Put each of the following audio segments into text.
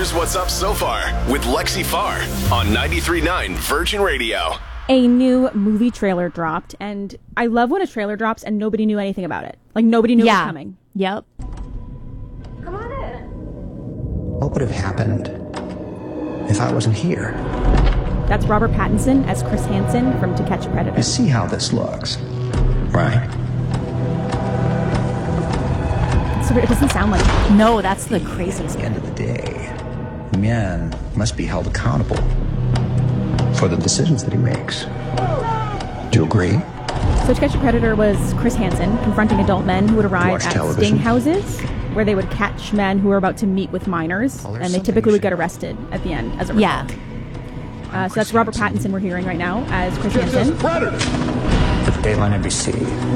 Here's what's up so far with Lexi Farr on 93.9 Virgin Radio. A new movie trailer dropped, and I love when a trailer drops and nobody knew anything about it. Like, nobody knew it was coming. Yep. Come on in. What would have happened if I wasn't here? That's Robert Pattinson as Chris Hansen from To Catch a Predator. You see how this looks, right? So it doesn't sound like it. No, that's the craziest At the end of the day, man must be held accountable for the decisions that he makes. Do you agree? So To Catch a Predator was Chris Hansen confronting adult men who would arrive Watch at television. sting houses where they would catch men who were about to meet with minors, Well, there's and they something typically you would get should know. arrested at the end as a result. Yeah. So that's Robert Pattinson we're hearing right now as Chris Hansen. For Dateline NBC.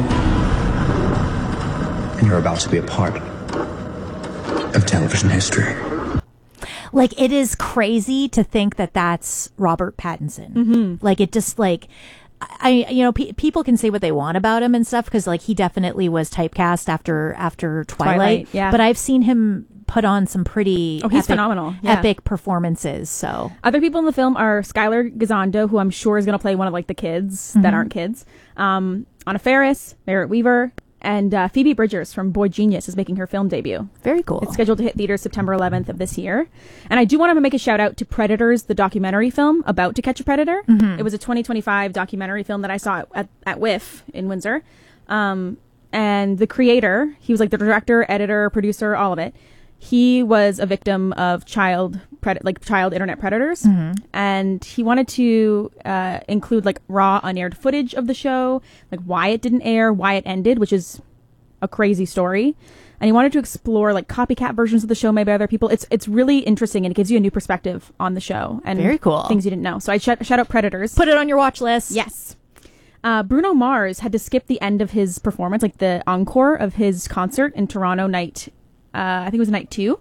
And you're about to be a part of television history. Like, it is crazy to think that that's Robert Pattinson. Mm-hmm. Like, it just, like, people can say what they want about him and stuff, because, like, he definitely was typecast after Twilight. Yeah. But I've seen him put on some pretty he's phenomenal. Yeah. epic performances. So Other people in the film are Skylar Gisondo, who I'm sure is going to play one of, like, the kids that aren't kids. Anna Faris, Merritt Weaver, and Phoebe Bridgers from Boy Genius is making her film debut. very cool. It's scheduled to hit theaters September 11th of this year. And I do want to make a shout out to Predators, the documentary film about To Catch a Predator. It was a 2025 documentary film that I saw at WIF in Windsor. And the creator, he was like the director, editor, producer, all of it. He was a victim of child internet predators, and he wanted to include like raw unaired footage of the show, like why it didn't air, why it ended, which is a crazy story. And he wanted to explore like copycat versions of the show made by other people. It's really interesting, and it gives you a new perspective on the show and Very cool. things you didn't know. So I shout out Predators. Put it on your watch list. Yes. Bruno Mars had to skip the end of his performance, like the encore of his concert in Toronto night. I think it was night 2.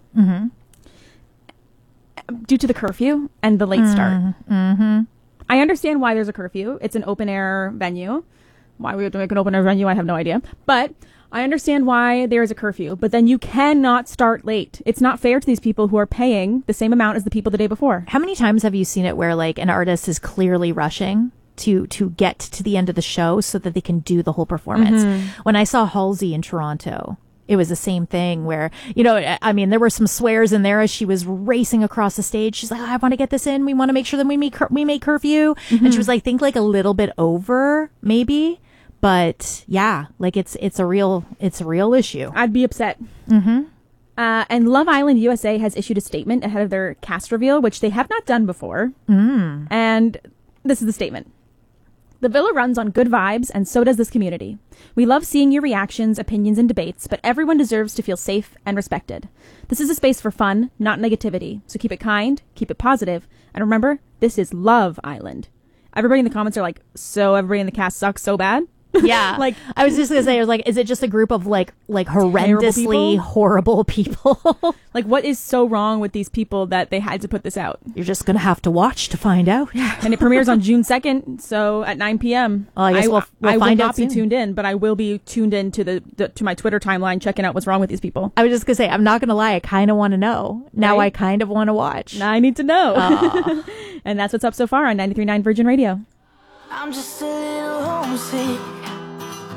Due to the curfew and the late start. I understand why there's a curfew. It's an open air venue. Why we have to make an open air venue, I have no idea. But I understand why there is a curfew. But then you cannot start late. It's not fair to these people who are paying the same amount as the people the day before. How many times have you seen it where like an artist is clearly rushing to get to the end of the show so that they can do the whole performance? When I saw Halsey in Toronto, it was the same thing where, I mean, there were some swears in there as she was racing across the stage. She's like, I want to get this in. We want to make sure that we make curfew. And she was like, think like a little bit over maybe. But yeah, like it's a real issue. I'd be upset. And Love Island USA has issued a statement ahead of their cast reveal, which they have not done before. And this is the statement. The villa runs on good vibes, and so does this community. We love seeing your reactions, opinions, and debates, but everyone deserves to feel safe and respected. This is a space for fun, not negativity. So keep it kind, keep it positive, and remember, this is Love Island. Everybody in the comments are like, so everybody in the cast sucks so bad? Yeah. Like, I was just going to say, I was like, is it just a group of like horrendously horrible people? Like, what is so wrong with these people that they had to put this out? You're just going to have to watch to find out. And it premieres on June 2nd, so at 9 p.m. Well, I guess we'll I find will out not be soon. tuned in, but I will be tuned in to to my Twitter timeline, checking out what's wrong with these people. I was just going to say, I'm not going to lie. I kind of want to know. Now Right? I kind of want to watch. Now I need to know. And that's what's up so far on 93.9 Virgin Radio. I'm just a little homesick.